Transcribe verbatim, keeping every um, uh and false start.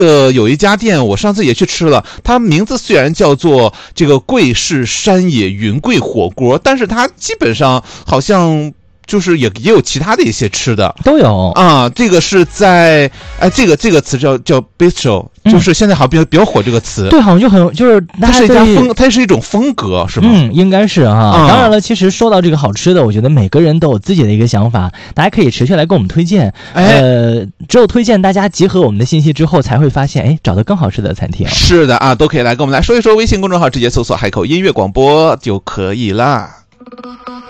呃，有一家店我上次也去吃了，它名字虽然叫做这个桂氏山野云贵火锅，但是它基本上好像就是也也有其他的一些吃的都有啊。这个是在哎，这个这个词叫叫 bistro， 就是现在好像比较比较火这个词。 对，好像就很就是它是一家风，它是一种风格，是吗？ 嗯，应该是哈、啊。当然了，其实说到这个好吃的，我觉得每个人都有自己的一个想法，大家可以持续来给我们推荐。 哎、 呃，只有推荐大家集合我们的信息之后，才会发现，哎，找到更好吃的餐厅。 是的啊，都可以来跟我们来说一说，微信公众号直接搜索海口音乐广播就可以啦。